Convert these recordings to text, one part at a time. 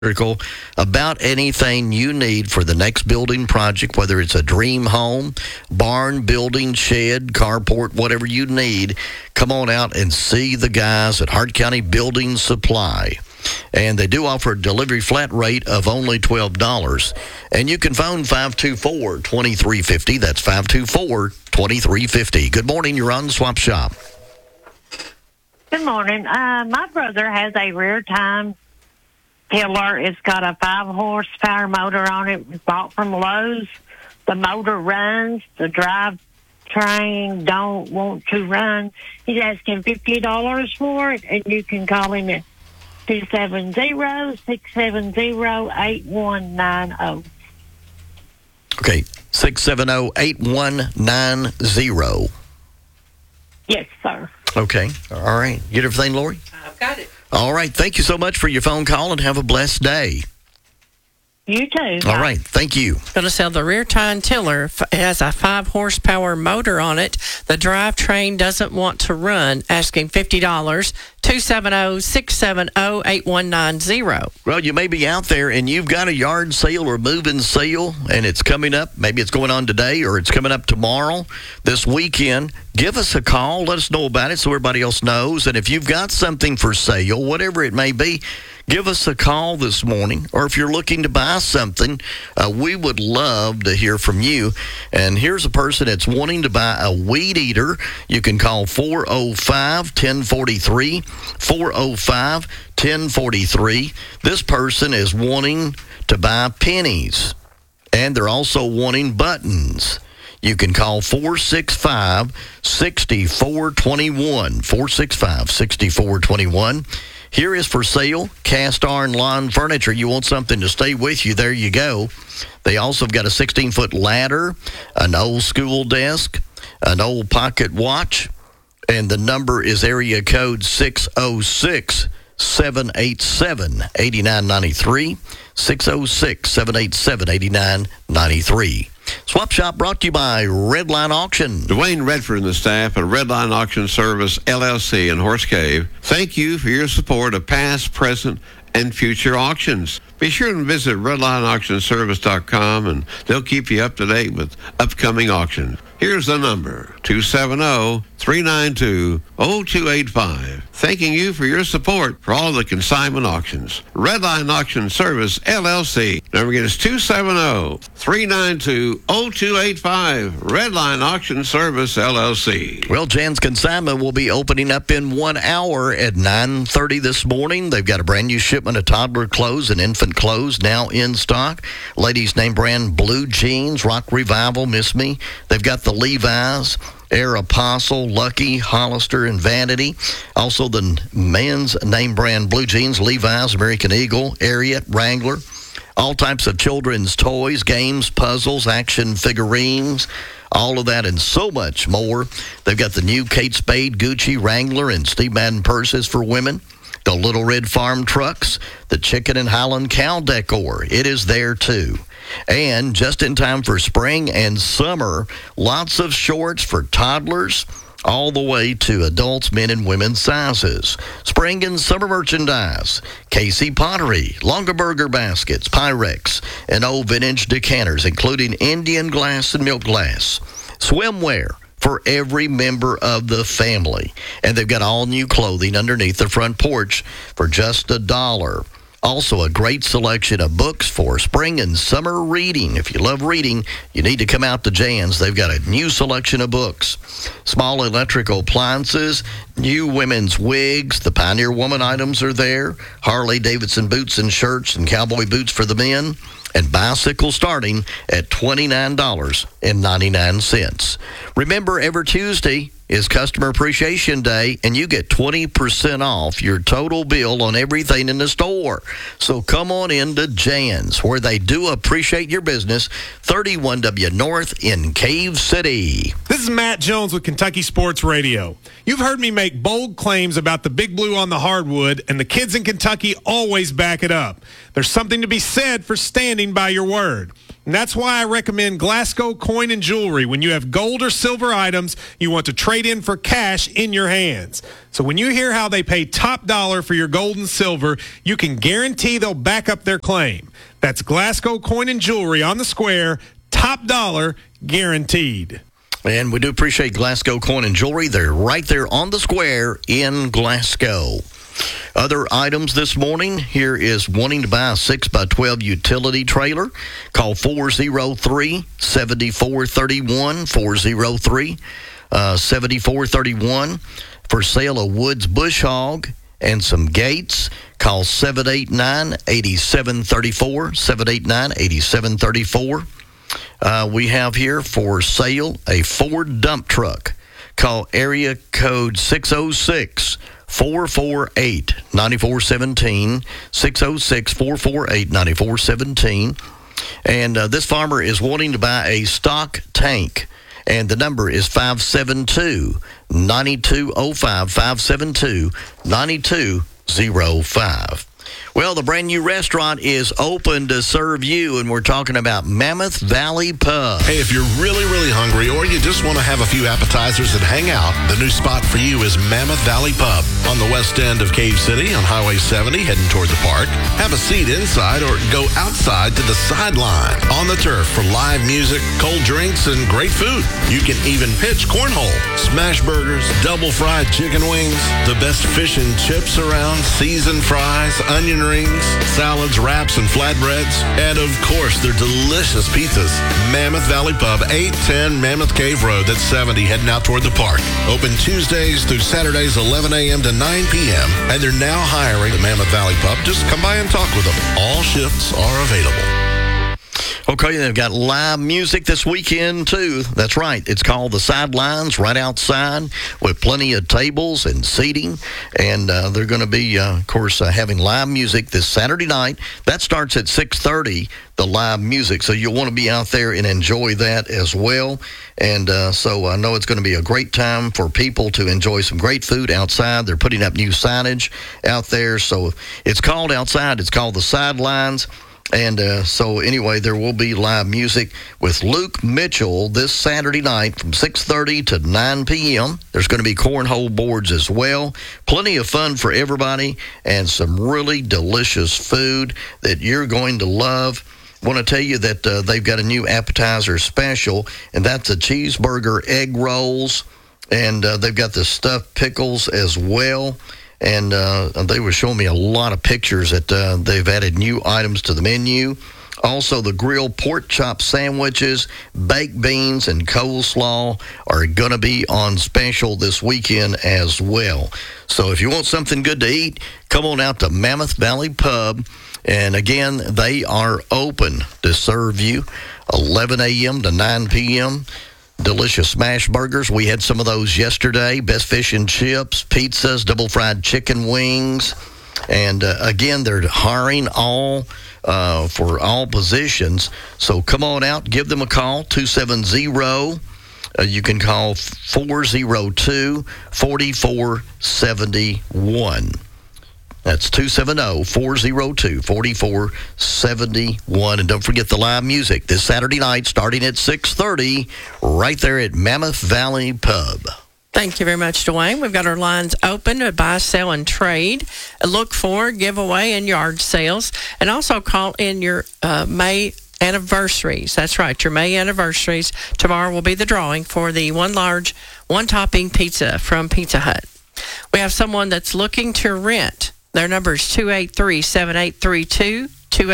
about anything you need for the next building project, whether it's a dream home, barn, building, shed, carport, whatever you need. Come on out and see the guys at Hart County Building Supply. And they do offer a delivery flat rate of only $12. And you can phone 524-2350. That's 524-2350. Good morning. You're on the Swap Shop. Good morning. My brother has a rear time tiller. It's got a 5-horsepower motor on it. It's bought from Lowe's. The motor runs. The drivetrain don't want to run. He's asking $50 for it, and you can call him at 270-670-8190. Okay, 670-8190. Yes, sir. Okay, all right. Get everything, Lori? I've got it. All right, thank you so much for your phone call, and have a blessed day. You too. All right, thank you. Going to sell the rear tine tiller. It has a 5-horsepower motor on it. The drivetrain doesn't want to run. Asking $50. 270-670-8190. Well, you may be out there and you've got a yard sale or moving sale, and it's coming up. Maybe it's going on today or it's coming up tomorrow, this weekend. Give us a call. Let us know about it so everybody else knows. And if you've got something for sale, whatever it may be, give us a call this morning. Or if you're looking to buy something, we would love to hear from you. And here's a person that's wanting to buy a weed eater. You can call 405-1043, 405-1043. This person is wanting to buy pennies, and they're also wanting buttons. You can call 465-6421, 465-6421. Here is for sale cast iron lawn furniture. You want something to stay with you, there you go. They also have got a 16-foot ladder, an old school desk, an old pocket watch, and the number is area code 606-787-8993, 606-787-8993. Swap Shop brought to you by Redline Auction. Dwayne Redford and the staff at Redline Auction Service, LLC in Horse Cave, thank you for your support of past, present, and future auctions. Be sure to visit redlineauctionservice.com, and they'll keep you up to date with upcoming auctions. Here's the number, 270-392-0285. Thanking you for your support for all the consignment auctions. Redline Auction Service, LLC. Number again is 270-392-0285. Redline Auction Service, LLC. Well, Jan's Consignment will be opening up in 1 hour at 9:30 this morning. They've got a brand new shipment of toddler clothes and infant clothes now in stock. Ladies' name brand blue jeans, Rock Revival, Miss Me. They've got the Levi's, Air Apostle, Lucky, Hollister, and Vanity. Also the men's name brand blue jeans, Levi's, American Eagle, Ariat, Wrangler. All types of children's toys, games, puzzles, action figurines, all of that and so much more. They've got the new Kate Spade, Gucci, Wrangler, and Steve Madden purses for women. The Little Red Farm trucks, the Chicken and Highland Cow decor, it is there too. And just in time for spring and summer, lots of shorts for toddlers all the way to adults, men and women's sizes. Spring and summer merchandise, Casey Pottery, Longaberger baskets, Pyrex, and old vintage decanters, including Indian glass and milk glass. Swimwear for every member of the family. And they've got all new clothing underneath the front porch for just $1. Also, a great selection of books for spring and summer reading. If you love reading, you need to come out to Jan's. They've got a new selection of books. Small electrical appliances, new women's wigs, the Pioneer Woman items are there. Harley Davidson boots and shirts and cowboy boots for the men. And bicycles starting at $29.99. Remember, every Tuesday is Customer Appreciation Day, and you get 20% off your total bill on everything in the store. So come on into Jan's, where they do appreciate your business, 31W North in Cave City. This is Matt Jones with Kentucky Sports Radio. You've heard me make bold claims about the Big Blue on the hardwood, and the kids in Kentucky always back it up. There's something to be said for standing by your word. And that's why I recommend Glasgow Coin and Jewelry. When you have gold or silver items, you want to trade in for cash in your hands. So when you hear how they pay top dollar for your gold and silver, you can guarantee they'll back up their claim. That's Glasgow Coin and Jewelry on the square, top dollar guaranteed. And we do appreciate Glasgow Coin and Jewelry. They're right there on the square in Glasgow. Other items this morning, here is wanting to buy a 6x12 utility trailer. Call 403-7431, 403-7431. For sale, a Woods Bush Hog and some gates. Call 789-8734, 789-8734. We have here for sale a Ford dump truck. Call area code 606-448-9417, 606-448-9417. And this farmer is wanting to buy a stock tank, and the number is 572-9205, 572-9205. Well, the brand new restaurant is open to serve you, and we're talking about Mammoth Valley Pub. Hey, if you're really, really hungry or you just want to have a few appetizers and hang out, the new spot for you is Mammoth Valley Pub on the west end of Cave City on Highway 70 heading toward the park. Have a seat inside or go outside to the sideline on the turf for live music, cold drinks, and great food. You can even pitch cornhole, smash burgers, double fried chicken wings, the best fish and chips around, seasoned fries, onion rings, salads, wraps, and flatbreads, and of course their delicious pizzas. Mammoth Valley Pub, 810 Mammoth Cave Road, that's 70, heading out toward the park. Open Tuesdays through Saturdays, 11 a.m. to 9 p.m., and they're now hiring at Mammoth Valley Pub. Just come by and talk with them. All shifts are available. Okay, they've got live music this weekend, too. That's right. It's called The Sidelines, right outside, with plenty of tables and seating. And they're going to be, of course, having live music this Saturday night. That starts at 6:30, the live music. So you'll want to be out there and enjoy that as well. And so I know it's going to be a great time for people to enjoy some great food outside. They're putting up new signage out there. So it's called outside. It's called The Sidelines. And so, anyway, there will be live music with Luke Mitchell this Saturday night from 6:30 to 9 p.m. There's going to be cornhole boards as well. Plenty of fun for everybody and some really delicious food that you're going to love. I want to tell you that they've got a new appetizer special, and that's a cheeseburger egg rolls. And they've got the stuffed pickles as well. And they were showing me a lot of pictures that they've added new items to the menu. Also, the grilled pork chop sandwiches, baked beans, and coleslaw are going to be on special this weekend as well. So if you want something good to eat, come on out to Mammoth Valley Pub. And again, they are open to serve you 11 a.m. to 9 p.m., delicious smash burgers. We had some of those yesterday. Best fish and chips, pizzas, double fried chicken wings. And again, they're hiring all for all positions. So come on out, give them a call, 270. You can call 402-4471. That's 270-402-4471. And don't forget the live music this Saturday night starting at 6:30 right there at Mammoth Valley Pub. Thank you very much, Dwayne. We've got our lines open to buy, sell, and trade. Look for giveaway and yard sales. And also call in your May anniversaries. That's right, your May anniversaries. Tomorrow will be the drawing for the one large, one topping pizza from Pizza Hut. We have someone that's looking to rent. Their number is 283-7832,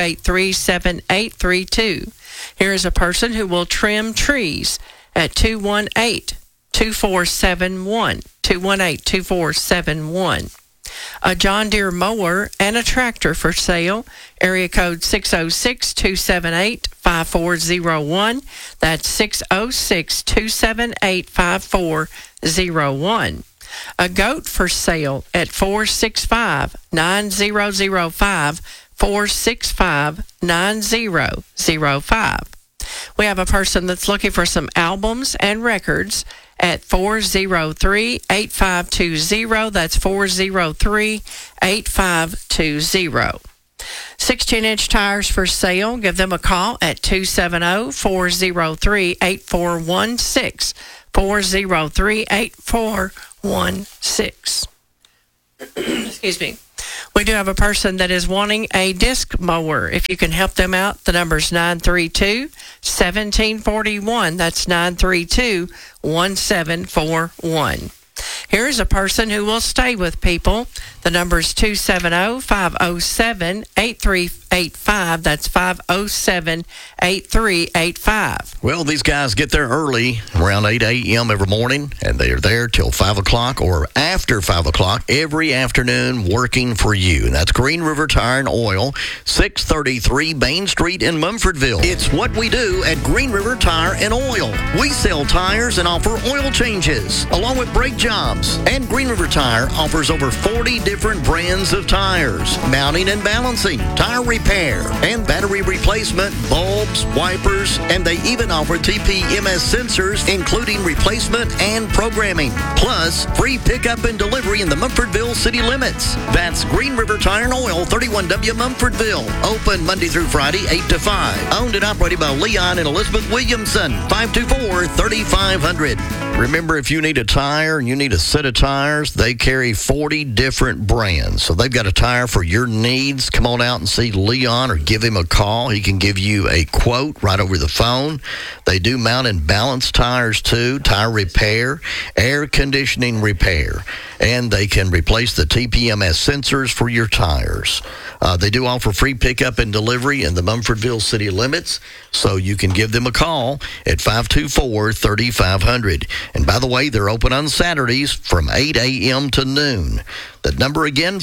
283-7832. Here is a person who will trim trees at 218-2471, 218-2471. A John Deere mower and a tractor for sale. Area code 606-278-5401. That's 606-278-5401. A goat for sale at 465-9005, 465-9005. We have a person that's looking for some albums and records at 403-8520. That's 403-8520. 16-inch tires for sale. Give them a call at 270-403-8416. 403-8416. Excuse me. We do have a person that is wanting a disc mower. If you can help them out, the number's 932-1741. That's 932-1741. Here's a person who will stay with people. The number's 270-507-8385. That's 507-8385. Well, these guys get there early, around 8 a.m. every morning, and they are there till 5 o'clock or after 5 o'clock every afternoon working for you. And that's Green River Tire and Oil, 633 Main Street in Mumfordville. It's what we do at Green River Tire and Oil. We sell tires and offer oil changes, along with brake jobs. And Green River Tire offers over 40 different brands of tires, mounting and balancing, tire repair, and battery replacement, bulbs, wipers, and they even offer TPMS sensors, including replacement and programming. Plus, free pickup and delivery in the Mumfordville city limits. That's Green River Tire and Oil, 31W Mumfordville. Open Monday through Friday, 8 to 5. Owned and operated by Leon and Elizabeth Williamson, 524-3500. Remember, if you need a tire and you need a set of tires, they carry 40 different brands. So they've got a tire for your needs. Come on out and see Leon or give him a call. He can give you a quote right over the phone. They do mount and balance tires too, tire repair, air conditioning repair, and they can replace the TPMS sensors for your tires. They do offer free pickup and delivery in the Mumfordville city limits, so you can give them a call at 524-3500. And by the way, they're open on Saturdays from 8 a.m. to noon. The number again,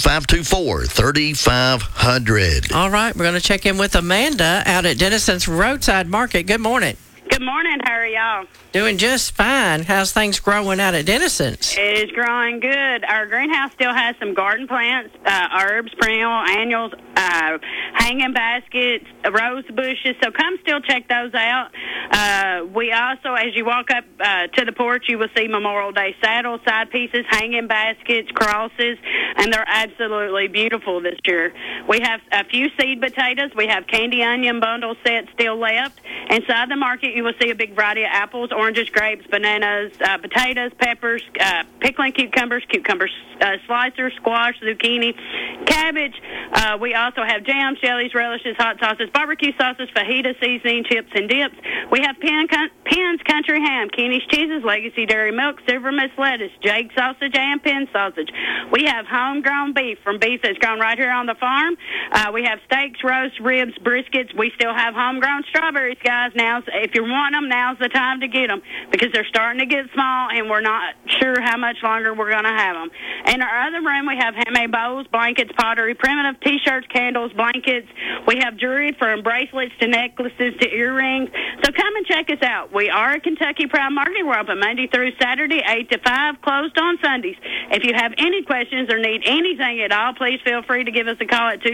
524-3500. All right, we're going to check in with Amanda out at Dennison's Roadside Market. Good morning. Good morning. How are y'all? Doing just fine. How's things growing out at Dennison's? It is growing good. Our greenhouse still has some garden plants, herbs, perennial, annuals, hanging baskets, rose bushes. So come still check those out. We also, as you walk up to the porch, you will see Memorial Day saddles, side pieces, hanging baskets, crosses, and they're absolutely beautiful this year. We have a few seed potatoes. We have candy onion bundle sets still left. Inside the market, you will see a big variety of apples, oranges, grapes, bananas, potatoes, peppers, pickling cucumbers, slicers, squash, zucchini, cabbage. We also have jams, jellies, relishes, hot sauces, barbecue sauces, fajita seasoning, chips, and dips. We have Penn's Country Ham, Kenny's Cheeses, Legacy Dairy Milk, Silver Miss Lettuce, Jake Sausage, and Penn Sausage. We have homegrown beef from beef that's grown right here on the farm. We have steaks, roasts, ribs, briskets. We still have homegrown strawberries, guys. Now, if you want them, now's the time to get them because they're starting to get small, and we're not sure how much longer we're going to have them. In our other room, we have handmade bowls, blankets, pottery, primitive T-shirts, candles, blankets. We have jewelry from bracelets to necklaces to earrings. So come and check us out. We are a Kentucky Proud Market. We're open Monday through Saturday, 8 to 5, closed on Sundays. If you have any questions or need anything at all, please feel free to give us a call at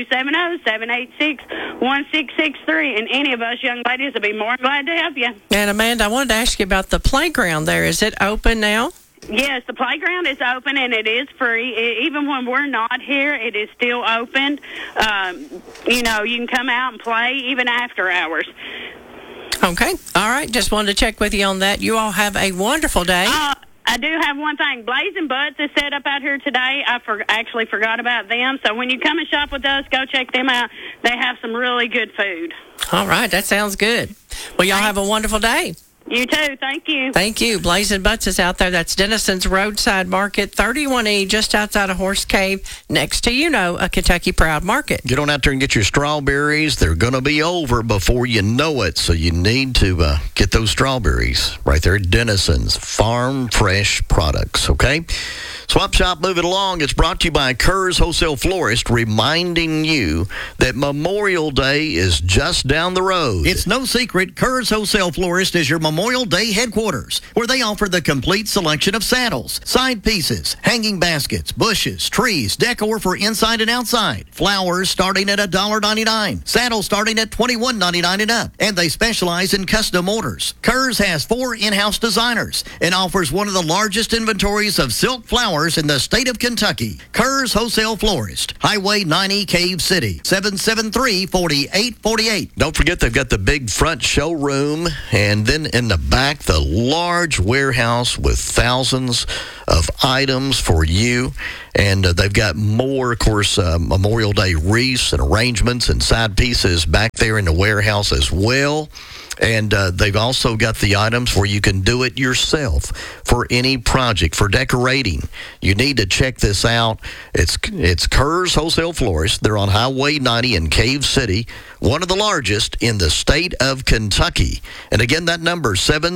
270-786-1663, and any of us young ladies will be more than glad to help you. And Amanda, I wanted to ask you about the playground there. Is it open now? Yes, the playground is open, and it is free. Even when we're not here, it is still open. You can come out and play even after hours. Okay. All right. Just wanted to check with you on that. You all have a wonderful day. I do have one thing. Blazing Butts is set up out here today. I actually forgot about them. So when you come and shop with us, go check them out. They have some really good food. All right. That sounds good. Well, y'all have a wonderful day. You too. Thank you. Thank you. Blazing Butts is out there. That's Dennison's Roadside Market, 31E, just outside of Horse Cave, next to, a Kentucky Proud Market. Get on out there and get your strawberries. They're going to be over before you know it, so you need to get those strawberries right there at Dennison's Farm Fresh Products, okay? Swap Shop moving along. It's brought to you by Kerr's Wholesale Florist, reminding you that Memorial Day is just down the road. It's no secret, Kerr's Wholesale Florist is your Memorial Day headquarters, where they offer the complete selection of saddles, side pieces, hanging baskets, bushes, trees, decor for inside and outside, flowers starting at $1.99, saddles starting at $21.99 and up, and they specialize in custom orders. Kerr's has 4 in-house designers and offers one of the largest inventories of silk flowers stores in the state of Kentucky. Kerr's Wholesale Florist, Highway 90, Cave City, 773-4848. Don't forget, they've got the big front showroom, and then in the back, the large warehouse with thousands of items for you. And they've got more, of course, Memorial Day wreaths and arrangements and side pieces back there in the warehouse as well. And they've also got the items where you can do it yourself for any project, for decorating. You need to check this out. It's Kerr's Wholesale Florist. They're on Highway 90 in Cave City, one of the largest in the state of Kentucky. And again, that number,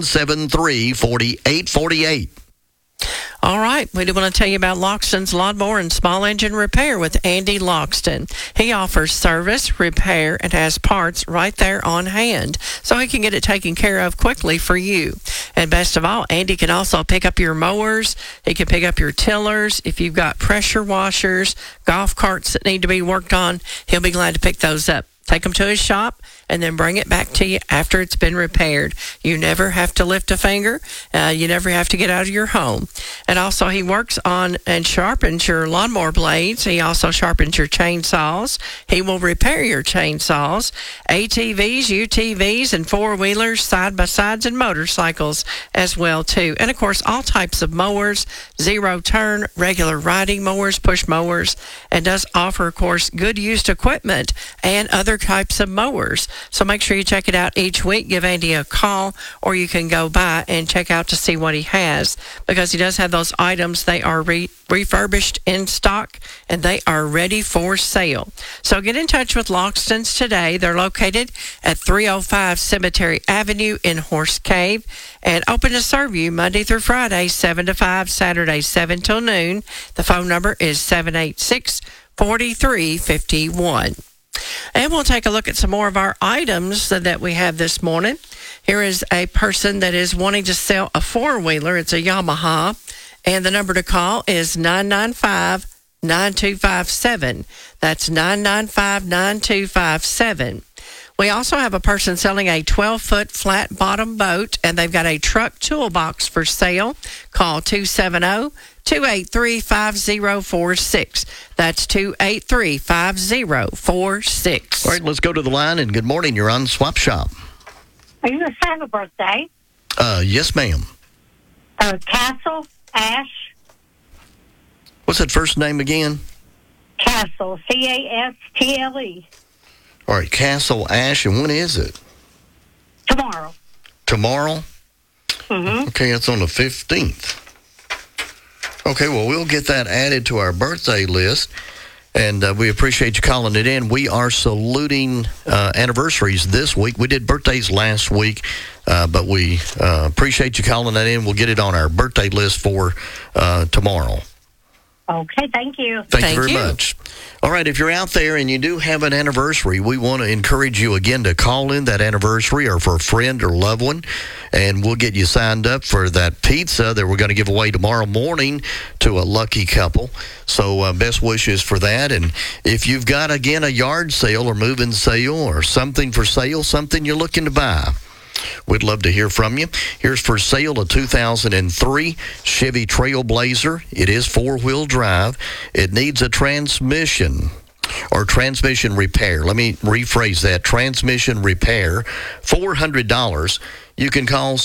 773-4848. All right, we do want to tell you about Loxton's Lawnmower and Small Engine Repair with Andy Loxton. He offers service, repair, and has parts right there on hand, so he can get it taken care of quickly for you. And best of all, Andy can also pick up your mowers. He can pick up your tillers. If you've got pressure washers, golf carts that need to be worked on, he'll be glad to pick those up. Take them to his shop and then bring it back to you after it's been repaired. You never have to lift a finger. You never have to get out of your home. And also, he works on and sharpens your lawnmower blades. He also sharpens your chainsaws. He will repair your chainsaws, ATVs, UTVs, and four-wheelers, side-by-sides, and motorcycles as well, too. And, of course, all types of mowers, zero-turn, regular riding mowers, push mowers, and does offer, of course, good used equipment and other types of mowers. So make sure you check it out each week. Give Andy a call, or you can go by and check out to see what he has, because he does have those items. They are refurbished in stock, and they are ready for sale. So get in touch with Loxton's today. They're located at 305 Cemetery Avenue in Horse Cave, and open to serve you Monday through Friday, 7 to 5, Saturday, 7 till noon. The phone number is 786-4351. And we'll take a look at some more of our items that we have this morning. Here is a person that is wanting to sell a four-wheeler. It's a Yamaha, and the number to call is 995-9257. That's 995-9257. We also have a person selling a 12-foot flat-bottom boat, and they've got a truck toolbox for sale. Call 270-283-5046. That's 283-5046. All right, let's go to the line, and good morning. You're on Swap Shop. Are you going to have a birthday? Yes, ma'am. Castle Ash. What's that first name again? Castle, Castle. All right, Castle Ash, and when is it? Tomorrow. Tomorrow? Mm-hmm. Okay, that's on the 15th. Okay, well, we'll get that added to our birthday list, and we appreciate you calling it in. We are saluting anniversaries this week. We did birthdays last week, but we appreciate you calling that in. We'll get it on our birthday list for tomorrow. Okay, thank you. Thank you very much. All right, if you're out there and you do have an anniversary, we want to encourage you again to call in that anniversary, or for a friend or loved one, and we'll get you signed up for that pizza that we're going to give away tomorrow morning to a lucky couple. So best wishes for that. And if you've got, again, a yard sale or move-in sale or something for sale, something you're looking to buy, we'd love to hear from you. Here's for sale a 2003 Chevy Trailblazer. It is four-wheel drive. It needs a transmission or transmission repair. Let me rephrase that. Transmission repair, $400. You can call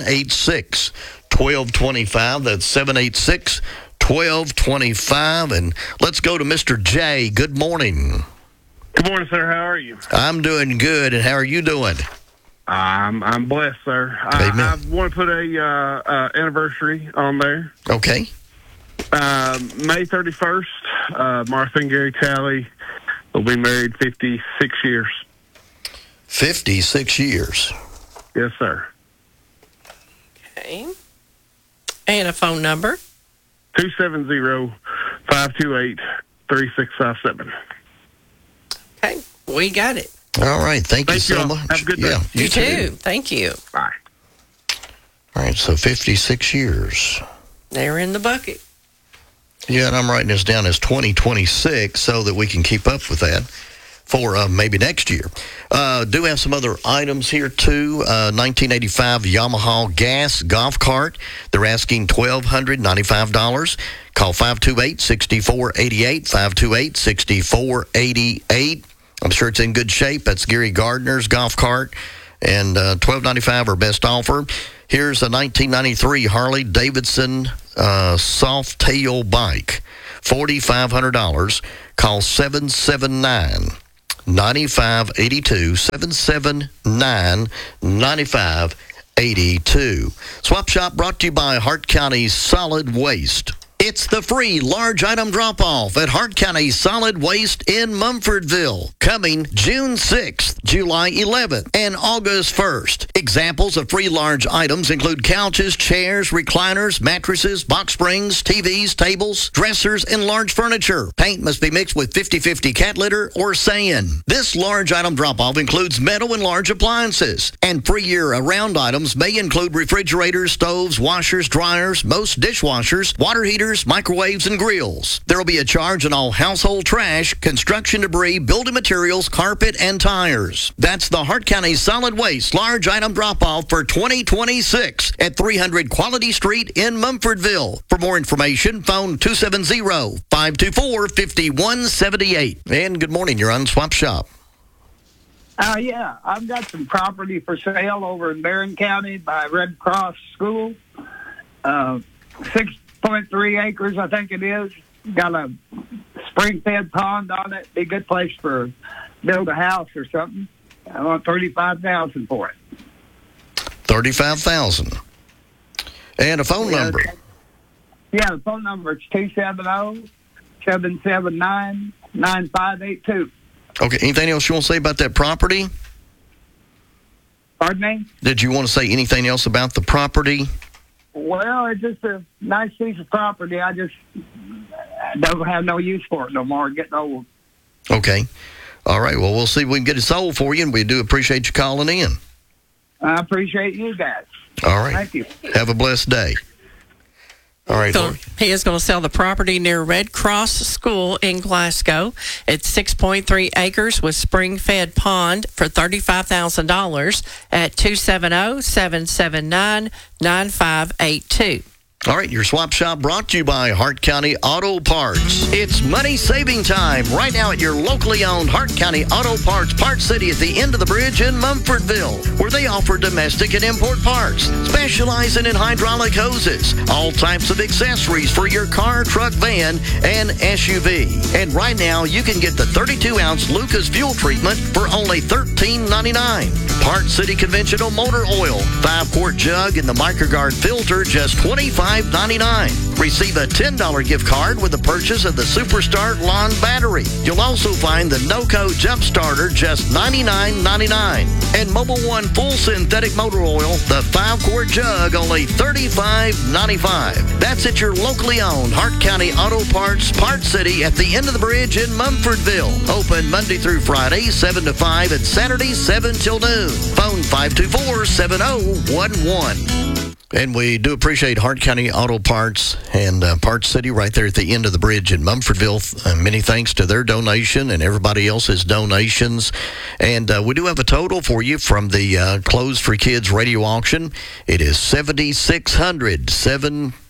786-1225. That's 786-1225. And let's go to Mr. J. Good morning. Good morning, sir. How are you? I'm doing good. And how are you doing? I'm blessed, sir. I want to put a anniversary on there. Okay. May 31st, Martha and Gary Talley will be married 56 years. 56 years. Yes, sir. Okay. And a phone number? 270-528-3657. Okay, we got it. All right. Thank you so all. much. Have a good day. Yeah, You too. Thank you. Bye. All right, so 56 years. They're in the bucket. Yeah, and I'm writing this down as 2026 so that we can keep up with that. for maybe next year. Do have some other items here, too. 1985 Yamaha gas golf cart. They're asking $1,295. Call 528-6488, 528-6488. I'm sure it's in good shape. That's Gary Gardner's golf cart. And $1,295 our best offer. Here's a 1993 Harley Davidson soft-tail bike. $4,500. Call 779-9582, 779-9582. Swap Shop brought to you by Hart County Solid Waste. It's the free large item drop-off at Hart County Solid Waste in Mumfordville, coming June 6th, July 11th, and August 1st. Examples of free large items include couches, chairs, recliners, mattresses, box springs, TVs, tables, dressers, and large furniture. Paint must be mixed with 50/50 cat litter or sand. This large item drop-off includes metal and large appliances, and free year-round items may include refrigerators, stoves, washers, dryers, most dishwashers, water heaters, microwaves, and grills. There will be a charge on all household trash, construction debris, building materials, carpet, and tires. That's the Hart County Solid Waste large item drop-off for 2026 at 300 Quality Street in Mumfordville. For more information, phone 270-524-5178. And good morning, you're on Swap Shop. Yeah, I've got some property for sale over in Barron County by Red Cross School. 6.3 acres, I think it is. Got a spring-fed pond on it. Be a good place for build a house or something. I want $35,000 for it. $35,000. And a phone number. Yeah, the phone number is 270-779-9582. Okay, anything else you want to say about that property? Pardon me? Did you want to say anything else about the property? Well, it's just a nice piece of property. I just don't have no use for it no more. Getting old. Okay. All right. Well, we'll see if we can get it sold for you, and we do appreciate you calling in. I appreciate you guys. All right. Thank you. Have a blessed day. All right. So he is going to sell the property near Red Cross School in Glasgow. It's 6.3 acres with spring-fed pond for $35,000 at 270-779-9582. All right, your Swap Shop brought to you by Hart County Auto Parts. It's money-saving time right now at your locally owned Hart County Auto Parts, Parts City at the end of the bridge in Mumfordville, where they offer domestic and import parts, specializing in hydraulic hoses, all types of accessories for your car, truck, van, and SUV. And right now, you can get the 32-ounce Lucas fuel treatment for only $13.99. Parts City conventional motor oil, 5-quart jug, and the MicroGuard filter, just $25.99. Receive a $10 gift card with the purchase of the Superstart lawn battery. You'll also find the NOCO jump starter, just $99.99. And Mobil 1 full synthetic motor oil, the 5-quart jug, only $35.95. That's at your locally owned Hart County Auto Parts, Parts City at the end of the bridge in Mumfordville. Open Monday through Friday, 7 to 5, and Saturday, 7 till noon. Phone 524-7011. And we do appreciate Hart County Auto Parts and Parts City right there at the end of the bridge in Mumfordville. Many thanks to their donation and everybody else's donations. And we do have a total for you from the Clothes for Kids radio auction. It is $7,617.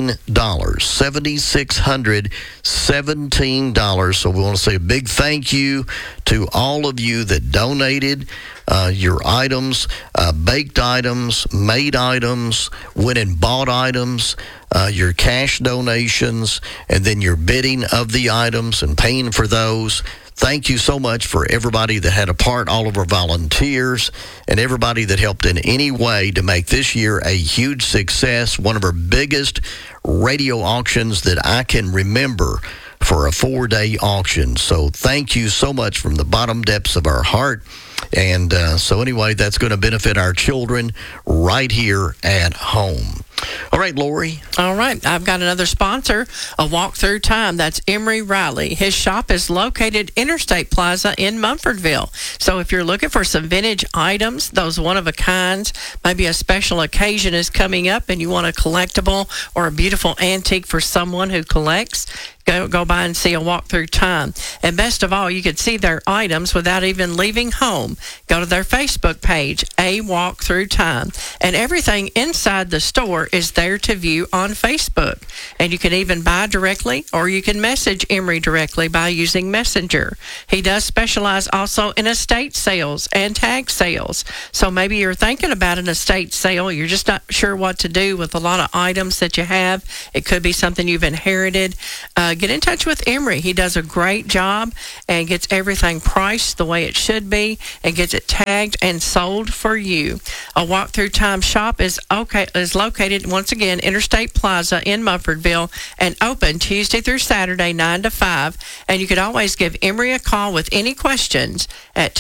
$7,617. So we want to say a big thank you to all of you that donated your items, baked items, made items, went and bought items, your cash donations, and then your bidding of the items and paying for those. Thank you so much for everybody that had a part, all of our volunteers, and everybody that helped in any way to make this year a huge success, one of our biggest radio auctions that I can remember for a 4-day auction. So thank you so much from the bottom depths of our heart. And so anyway, that's going to benefit our children right here at home. All right, Lori. All right, I've got another sponsor, A Walk Through Time. That's Emery Riley. His shop is located Interstate Plaza in Mumfordville. So if you're looking for some vintage items, those one-of-a-kinds, maybe a special occasion is coming up and you want a collectible or a beautiful antique for someone who collects, go by and see A Walk Through Time. And best of all, you can see their items without even leaving home. Go to their Facebook page, A Walk Through Time. And everything inside the store is there to view on Facebook. And you can even buy directly, or you can message Emery directly by using Messenger. He does specialize also in estate sales and tag sales. So maybe you're thinking about an estate sale. You're just not sure what to do with a lot of items that you have. It could be something you've inherited. Get in touch with Emery. He does a great job and gets everything priced the way it should be and gets it tagged and sold for you. A Walk Through Time shop is located, once again, Interstate Plaza in Mumfordville and open Tuesday through Saturday, 9 to 5. And you could always give Emery a call with any questions at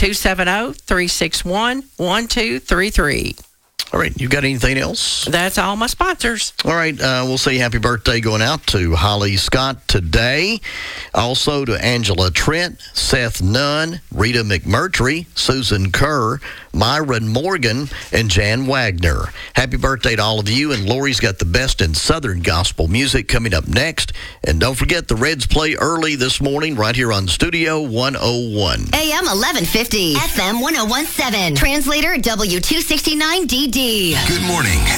270-361-1233. All right, you got anything else? That's all my sponsors. All right, we'll say happy birthday going out to Holly Scott today. Also to Angela Trent, Seth Nunn, Rita McMurtry, Susan Kerr, Myron Morgan, and Jan Wagner. Happy birthday to all of you, and Lori's got the best in Southern gospel music coming up next. And don't forget, the Reds play early this morning right here on Studio 101. AM 1150, FM 1017, translator W269DD. Good morning.